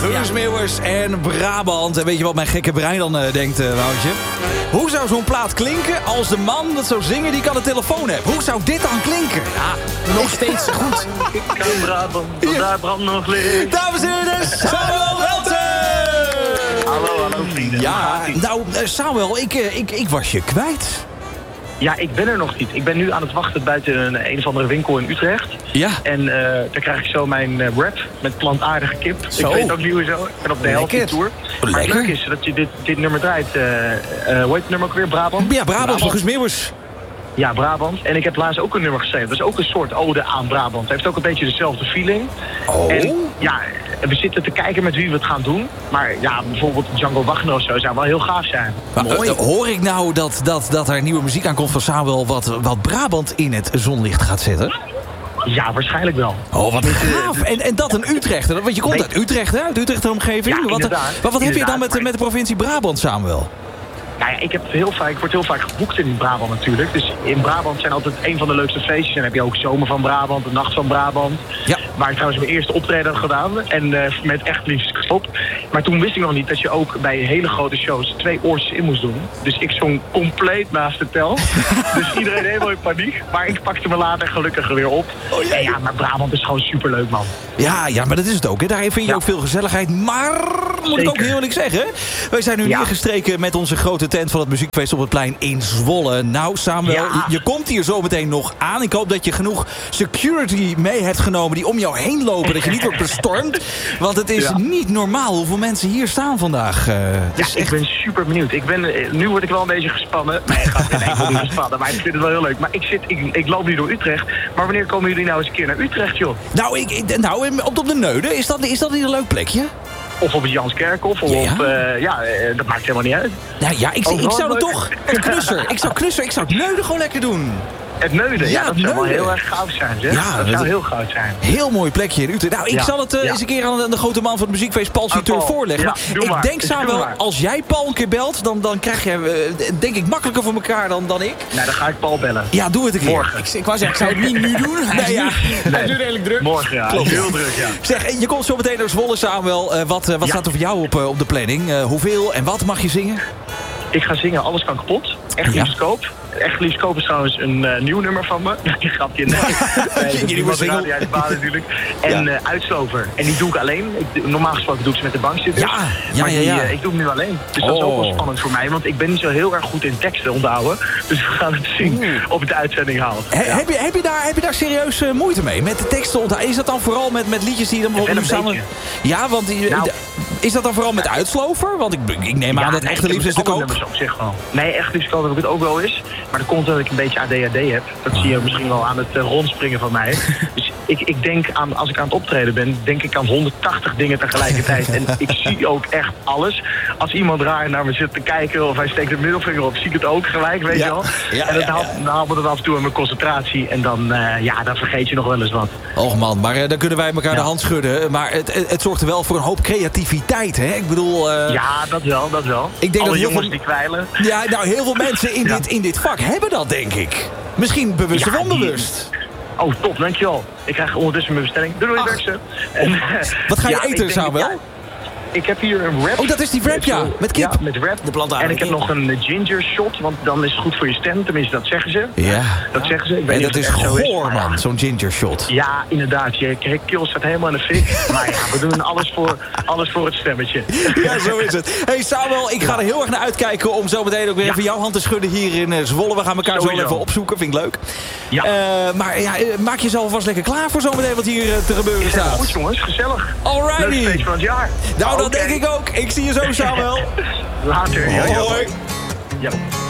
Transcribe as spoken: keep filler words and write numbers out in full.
Guus Meeuwers en Brabant. En weet je wat mijn gekke brein dan uh, denkt, uh, Woutje? Hoe zou zo'n plaat klinken als de man dat zou zingen die kan een telefoon heeft? Hoe zou dit dan klinken? Ja, nog steeds goed. Ik kan Brabant, want daar brandt nog licht. Dames en heren, Samuel Welten! Hallo, hallo vrienden. Ja, nou Samuel, ik, ik, ik was je kwijt. Ja, ik ben er nog niet. Ik ben nu aan het wachten buiten een, een of andere winkel in Utrecht. Ja. En uh, dan krijg ik zo mijn uh, wrap met plantaardige kip. Zo. Ik weet ook niet hoezo. Ik ben op de helft van tour. Maar het leuke is dat je dit, dit nummer draait. Uh, uh, hoe heet het nummer ook weer? Brabant? Ja, Brabant van Guus Meeuwers. Ja, Brabant. En ik heb laatst ook een nummer geschreven. Dat is ook een soort ode aan Brabant. Het heeft ook een beetje dezelfde feeling. Oh. En ja, we zitten te kijken met wie we het gaan doen. Maar ja, bijvoorbeeld Django Wagner of zo zou wel heel gaaf zijn. Maar, Mooi. Uh, hoor ik nou dat, dat, dat er nieuwe muziek aankomt van Samuel wat, wat Brabant in het zonlicht gaat zetten? Ja, waarschijnlijk wel. Oh, wat gaaf. En, en dat een Utrechter. Want je komt uit Utrecht, hè? Uit Utrecht omgeving. Ja, wat inderdaad. wat, wat heb je dan Inderdaad, met, met de provincie Brabant, Samuel? Nou ja, ik, heb heel vaak, ik word heel vaak geboekt in Brabant natuurlijk. Dus in Brabant zijn altijd een van de leukste feestjes. En dan heb je ook Zomer van Brabant, de Nacht van Brabant. Ja. Waar ik trouwens mijn eerste optreden had gedaan. En uh, met echt liefst gestopt. Maar toen wist ik nog niet dat je ook bij hele grote shows twee oortjes in moest doen. Dus ik zong compleet naast de tel. Dus iedereen helemaal in paniek. Maar ik pakte me later gelukkig weer op. Oh, ja, en ja, maar Brabant is gewoon superleuk, man. Ja, ja, maar dat is het ook. Hè. Daar vind je ja. ook veel gezelligheid. Maar, moet Zeker. ik ook heel eerlijk zeggen... wij zijn nu ja. neergestreken met onze grote tent van het muziekfeest op het plein in Zwolle. Nou, Samuel, Ja. je, je komt hier zo meteen nog aan. Ik hoop dat je genoeg security mee hebt genomen die om jou heen lopen. Dat je niet wordt bestormd. Want het is Ja. niet normaal hoeveel mensen hier staan vandaag. Uh, Ja, ik ben super benieuwd. Ik ben, nu word ik wel een beetje gespannen. Nee, ik ga nee, ik word niet gespannen, maar ik vind het wel heel leuk. Maar ik, zit, ik, ik loop nu door Utrecht. Maar wanneer komen jullie nou eens een keer naar Utrecht, joh? Nou, ik, ik- nou op, op de Neude, is dat, is dat niet een leuk plekje? Of op het Janskerkhof, of Ja. op... Uh, ja, uh, dat maakt helemaal niet uit. Nou ja, ik, ik, ik zou het leuk. toch... Het knusser. Ik zou knusser. Ik zou het Neude gewoon lekker doen. Het Neuden, ja, Ja, dat het zou wel Neuden. heel erg goud zijn, zeg. Ja, dat dat- zou heel goud zijn. Heel mooi plekje in Utrecht. Nou, ik Ja, zal het uh, ja. eens een keer aan de, de grote man van het muziekfeest, Paul Aan Suteur, Paul. voorleggen. Ja, Maar doe ik maar. denk, Doe Samuel, maar. als jij Paul een keer belt, dan, dan krijg je, uh, denk ik, makkelijker voor elkaar dan, dan ik. Nou, dan ga ik Paul bellen. Ja, doe het een keer. Morgen. Ik, ik wou zeggen, ik zou het niet nu doen. Hij is Nee, ja. nu- Hij is nu redelijk druk. Morgen, ja. Klopt. Heel druk, ja. Zeg, je komt zo meteen naar Zwolle, Samuel. Uh, wat uh, wat Ja. staat er voor jou op, uh, op de planning? Uh, hoeveel en wat mag je zingen? Ik ga zingen Alles kan kapot. Echt Ja. liefskoop. Echt liefskoop is trouwens een uh, nieuw nummer van me. Die grapje. Nee. nee Je dat nieuwe was single. Ja, die baan natuurlijk. En Ja. uh, Uitslover. En die doe ik alleen. Ik, normaal gesproken doe ik ze met de bankzitters. Ja, ja, maar ja, die, ja. uh, ik doe hem nu alleen. Dus dat is ook Oh. wel spannend voor mij. Want ik ben niet zo heel erg goed in teksten onthouden. Dus we gaan het zien of ik de uitzending haal. He- Ja. heb, je, heb, je daar, heb je daar serieus uh, moeite mee? Met de teksten onthouden? Is dat dan vooral met, met liedjes die dan bijvoorbeeld wel een samen... Ja, want die, Nou. is dat dan vooral met Uitslover? Want ik, ik neem aan dat nee, Echte ik heb Liefde is de alle koop. nummers op zich wel. Nee, Echt Liefskoop heb ik het ook wel eens. Maar dat komt omdat ik een beetje A D H D heb. Dat zie je misschien wel aan het uh, rondspringen van mij. Dus ik, ik denk aan, als ik aan het optreden ben, denk ik aan honderdtachtig dingen tegelijkertijd. En ik zie ook echt alles. Als iemand raar naar me zit te kijken of hij steekt de middelvinger op, zie ik het ook gelijk, weet Ja. je wel. Ja, en dat ja, haalt, ja. dan haalt me dat af en toe aan mijn concentratie. En dan, uh, ja, dan vergeet je nog wel eens wat. Och man, maar uh, dan kunnen wij elkaar Ja. de hand schudden. Maar het, het, het zorgt er wel voor een hoop creativiteit, hè? Ik bedoel... uh, Ja, dat wel, dat wel. Ik denk Alle dat heel jongens veel- die kwijlen. Ja, nou, heel veel mensen in, Ja. dit, in dit vak hebben dat, denk ik. Misschien bewust Ja, of die- onbewust. Oh, top, dankjewel. Ik krijg ondertussen mijn bestelling. Doei, doei, Ach. Berkse. En, Wat ga je ja, ik eten, denk- Samuel? ja, Ik heb hier een wrap. Oh, dat is die wrap, ja, met kip. Ja, met wrap. De plantaardige En ik heb kip. nog een ginger shot, want dan is het goed voor je stem. Tenminste, dat zeggen ze. Ja. Dat zeggen ze. Ik weet En niet dat of is het echt zo goor, maar ja. man, zo'n ginger shot. Ja, inderdaad. Je je keel staat helemaal in de fik. Maar ja, we doen alles voor, alles voor het stemmetje. Ja, zo is het. Hey Samuel, ik ga er heel erg naar uitkijken om zo meteen ook weer Ja. even jouw hand te schudden hier in uh, Zwolle. We gaan elkaar zo Sowieso. even opzoeken, vind ik leuk. Ja. Uh, maar ja, uh, maak jezelf vast lekker klaar voor zo meteen wat hier uh, te gebeuren Is staat. goed, jongens. Gezellig. Alrighty. Leuk feest van het jaar. Nou, dat Oké. denk ik ook. Ik zie je zo, Samuel. Later. Ja, ja. Hoi. Ja.